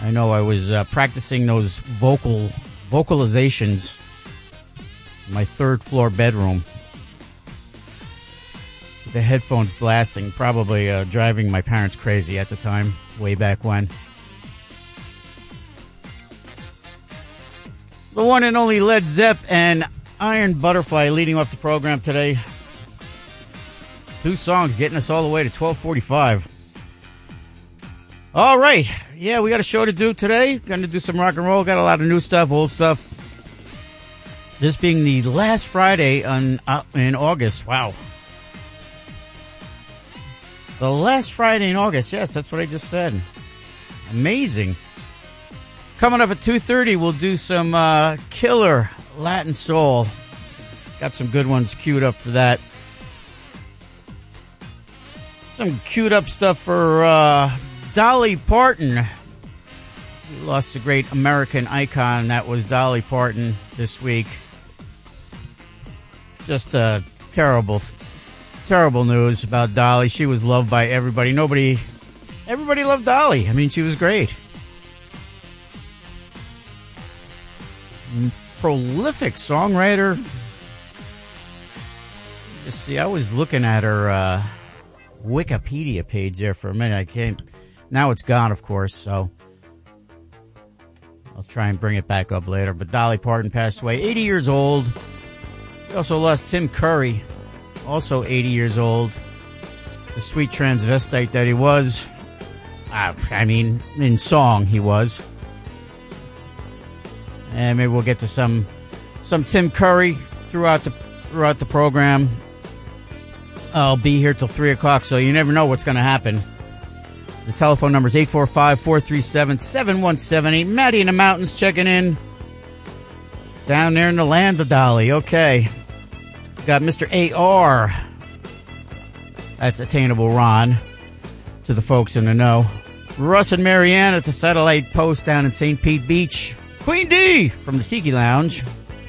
I know I was practicing those vocalizations in my third-floor bedroom with the headphones blasting, probably driving my parents crazy at the time, way back when. The one and only Led Zepp and Iron Butterfly leading off the program today. 2 songs getting us all the way to 12:45. All right. Yeah, we got a show to do today. Going to do some rock and roll. Got a lot of new stuff, old stuff. This being the last Friday in August. Wow. The last Friday in August. Yes, that's what I just said. Amazing. Coming up at 2:30, we'll do some killer Latin soul. Got some good ones queued up for that. Some queued up stuff for Dolly Parton. We lost a great American icon. That was Dolly Parton this week. Just terrible news about Dolly. She was loved by everybody. Everybody loved Dolly. I mean, she was great. Prolific songwriter. Just see, I was looking at her Wikipedia page there for a minute. I can't. Now it's gone, of course, so I'll try and bring it back up later. But Dolly Parton passed away, 80 years old. We also lost Tim Curry, also 80 years old. The sweet transvestite that he was. I mean, in song he was. And maybe we'll get to some Tim Curry throughout the program. I'll be here till 3 o'clock, so you never know what's going to happen. The telephone number is 845-437-7178. Maddie in the mountains checking in. Down there in the land of Dolly. Okay. Got Mr. A.R. That's Attainable Ron to the folks in the know. Russ and Marianne at the Satellite Post down in St. Pete Beach. Queen D from the Tiki Lounge.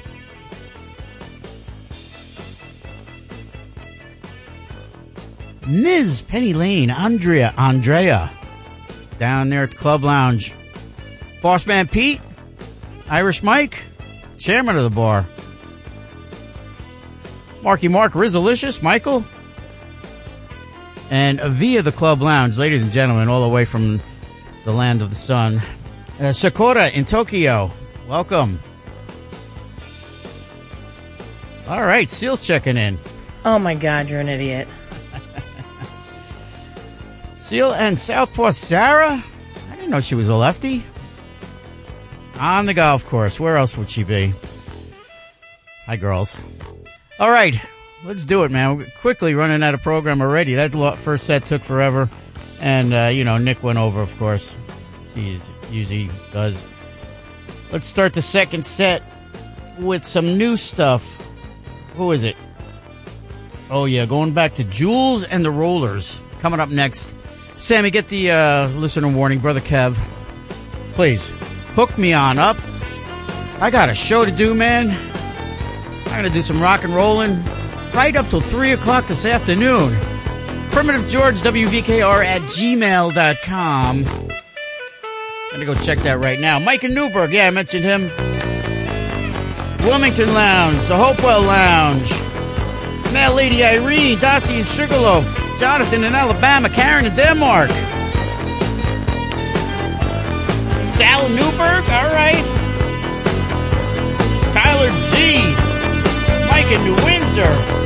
Ms. Penny Lane, Andrea, down there at the Club Lounge. Boss Man Pete, Irish Mike, chairman of the bar. Marky Mark, Rizalicious, Michael. And via the Club Lounge, ladies and gentlemen, all the way from the land of the sun. Sakura in Tokyo, welcome. All right, Seal's checking in. Oh my God, you're an idiot. Seal and Southpaw Sarah? I didn't know she was a lefty. On the golf course. Where else would she be? Hi, girls. All right. Let's do it, man. We're quickly running out of program already. That first set took forever. And, Nick went over, of course. He usually does. Let's start the second set with some new stuff. Who is it? Oh, yeah. Going back to Jules and the Rollers. Coming up next. Sammy, get the listener warning. Brother Kev, please, hook me on up. I got a show to do, man. I'm going to do some rock and rolling right up till 3 o'clock this afternoon. Primitive George, WVKR at gmail.com. I'm going to go check that right now. Mike in Newburgh, yeah, I mentioned him. Wilmington Lounge, the Hopewell Lounge. Mad Lady Irene, Dossie in Sugarloaf. Jonathan in Alabama, Karen in Denmark. Sal in Newburgh, all right. Tyler G. Mike in New Windsor.